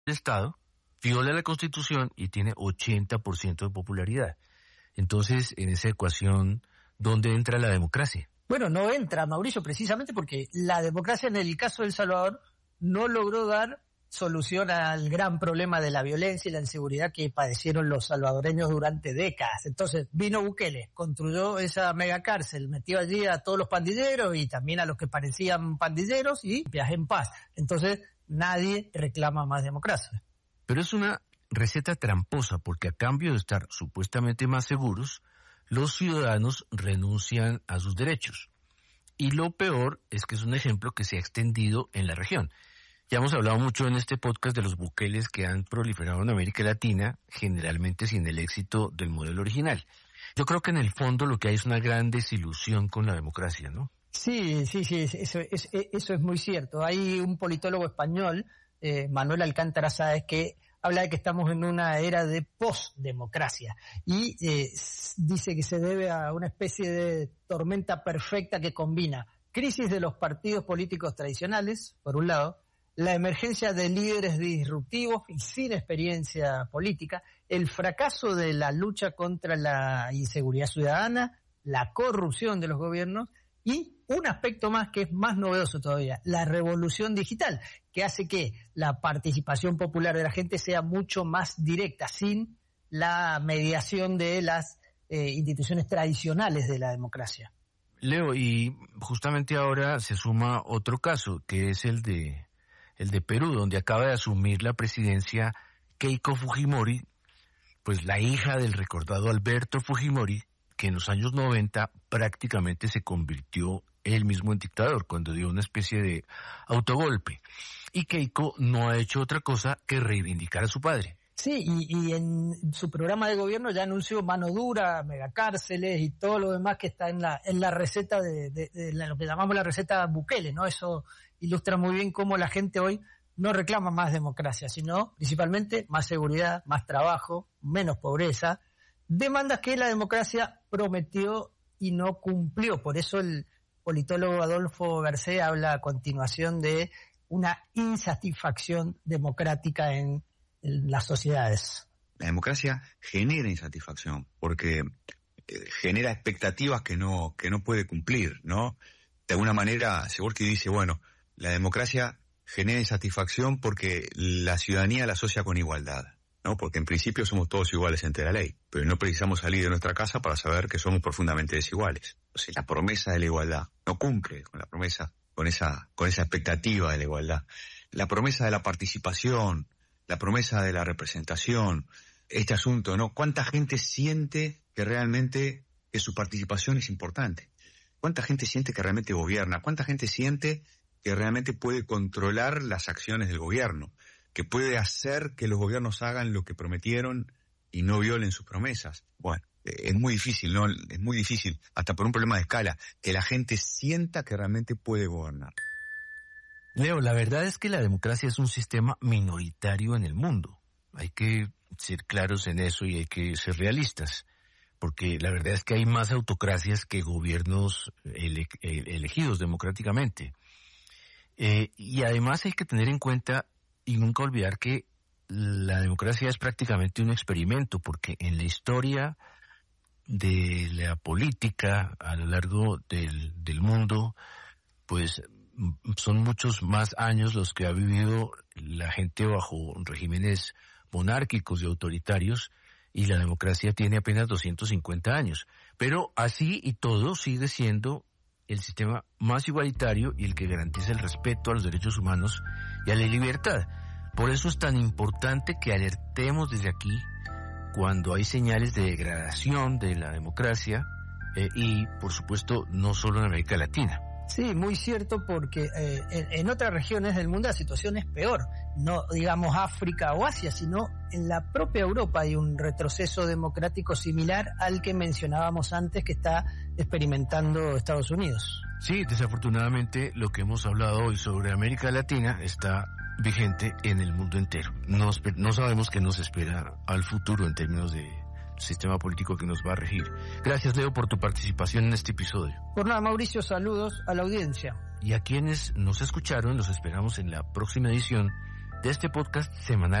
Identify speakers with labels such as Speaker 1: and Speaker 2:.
Speaker 1: Estado, viola la Constitución y tiene 80% de popularidad. Entonces, en esa ecuación, ¿dónde entra la democracia?
Speaker 2: Bueno, no entra, Mauricio, precisamente porque la democracia en el caso de El Salvador no logró dar solución al gran problema de la violencia y la inseguridad que padecieron los salvadoreños durante décadas. Entonces vino Bukele, construyó esa megacárcel, metió allí a todos los pandilleros y también a los que parecían pandilleros y viaje en paz. Entonces nadie reclama más democracia.
Speaker 1: Pero es una receta tramposa porque a cambio de estar supuestamente más seguros, los ciudadanos renuncian a sus derechos. Y lo peor es que es un ejemplo que se ha extendido en la región. Ya hemos hablado mucho en este podcast de los buqueles que han proliferado en América Latina, generalmente sin el éxito del modelo original. Yo creo que en el fondo lo que hay es una gran desilusión con la democracia, ¿no?
Speaker 2: Sí, eso es muy cierto. Hay un politólogo español, Manuel Alcántara Sáez, que habla de que estamos en una era de postdemocracia y dice que se debe a una especie de tormenta perfecta que combina crisis de los partidos políticos tradicionales, por un lado, la emergencia de líderes disruptivos y sin experiencia política, el fracaso de la lucha contra la inseguridad ciudadana, la corrupción de los gobiernos y un aspecto más que es más novedoso todavía, la revolución digital, que hace que la participación popular de la gente sea mucho más directa, sin la mediación de las instituciones tradicionales de la democracia.
Speaker 1: Leo, y justamente ahora se suma otro caso, que es el de Perú, donde acaba de asumir la presidencia Keiko Fujimori, pues la hija del recordado Alberto Fujimori, que en los años 90 prácticamente se convirtió él mismo en dictador, cuando dio una especie de autogolpe. Y Keiko no ha hecho otra cosa que reivindicar a su padre.
Speaker 2: Sí, y en su programa de gobierno ya anunció mano dura, megacárceles y todo lo demás que está en la receta de lo que llamamos la receta Bukele, ¿no? Eso ilustra muy bien cómo la gente hoy no reclama más democracia, sino principalmente más seguridad, más trabajo, menos pobreza, demandas que la democracia prometió y no cumplió. Por eso el politólogo Adolfo García habla a continuación de una insatisfacción democrática en las sociedades.
Speaker 3: La democracia genera insatisfacción porque genera expectativas que no puede cumplir, ¿no? De alguna manera, Seborski dice, bueno, la democracia genera insatisfacción porque la ciudadanía la asocia con igualdad, ¿no? Porque en principio somos todos iguales ante la ley, pero no precisamos salir de nuestra casa para saber que somos profundamente desiguales. Entonces, la promesa de la igualdad no cumple con la promesa, con esa expectativa de la igualdad. La promesa de la participación, la promesa de la representación, este asunto, ¿no? ¿Cuánta gente siente que realmente que su participación es importante? ¿Cuánta gente siente que realmente gobierna? ¿Cuánta gente siente que realmente puede controlar las acciones del gobierno? Que puede hacer que los gobiernos hagan lo que prometieron y no violen sus promesas. Bueno, es muy difícil, ¿no? Es muy difícil, hasta por un problema de escala, que la gente sienta que realmente puede gobernar.
Speaker 1: Leo, la verdad es que la democracia es un sistema minoritario en el mundo. Hay que ser claros en eso y hay que ser realistas, porque la verdad es que hay más autocracias que gobiernos elegidos democráticamente. Y además hay que tener en cuenta y nunca olvidar que la democracia es prácticamente un experimento, porque en la historia de la política a lo largo del mundo, pues son muchos más años los que ha vivido la gente bajo regímenes monárquicos y autoritarios, y la democracia tiene apenas 250 años. Pero así y todo sigue siendo el sistema más igualitario y el que garantiza el respeto a los derechos humanos y a la libertad. Por eso es tan importante que alertemos desde aquí cuando hay señales de degradación de la democracia y, por supuesto, no solo en América Latina.
Speaker 2: Sí, muy cierto, porque en otras regiones del mundo la situación es peor. No digamos África o Asia, sino en la propia Europa hay un retroceso democrático similar al que mencionábamos antes que está experimentando Estados Unidos.
Speaker 1: Sí, desafortunadamente lo que hemos hablado hoy sobre América Latina está vigente en el mundo entero. No sabemos qué nos espera al futuro en términos de sistema político que nos va a regir. Gracias, Leo, por tu participación en este episodio.
Speaker 2: Por nada, Mauricio, saludos a la audiencia.
Speaker 1: Y a quienes nos escucharon, los esperamos en la próxima edición de este podcast semanal